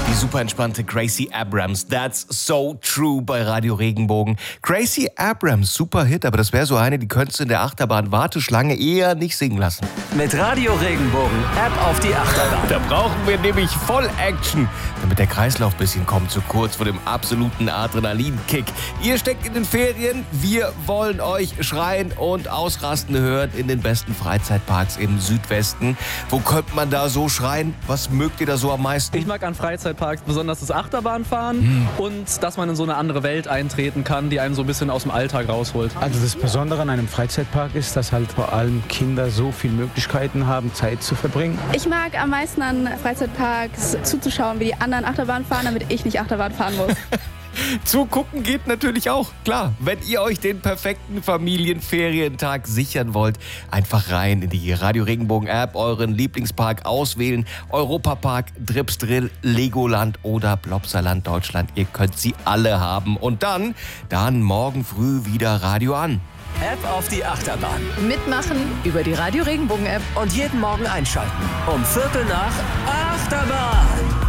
Die super entspannte Gracie Abrams, That's So True bei Radio Regenbogen. Gracie Abrams, super Hit, aber das wäre so eine, die könntest du in der Achterbahn-Warteschlange eher nicht singen lassen. Mit Radio Regenbogen, App auf die Achterbahn. Da brauchen wir nämlich Voll-Action, damit der Kreislauf ein bisschen kommt, so kurz vor dem absoluten Adrenalinkick. Ihr steckt in den Ferien, wir wollen euch schreien und ausrasten hören in den besten Freizeitparks im Südwesten. Wo könnte man da so schreien? Was mögt ihr da so am meisten? Ich mag an Freizeitparks besonders das Achterbahnfahren und dass man in so eine andere Welt eintreten kann, die einen so ein bisschen aus dem Alltag rausholt. Also das Besondere an einem Freizeitpark ist, dass halt vor allem Kinder so viele Möglichkeiten haben, Zeit zu verbringen. Ich mag am meisten an Freizeitparks zuzuschauen, wie die anderen Achterbahn fahren, damit ich nicht Achterbahn fahren muss. Zugucken geht natürlich auch, klar. Wenn ihr euch den perfekten Familienferientag sichern wollt, einfach rein in die Radio Regenbogen App, euren Lieblingspark auswählen. Europapark, Dripsdrill, Legoland oder Plopsaland Deutschland. Ihr könnt sie alle haben. Und dann morgen früh wieder Radio an. App auf die Achterbahn. Mitmachen über die Radio Regenbogen App. Und jeden Morgen einschalten. Um 7:45 Achterbahn.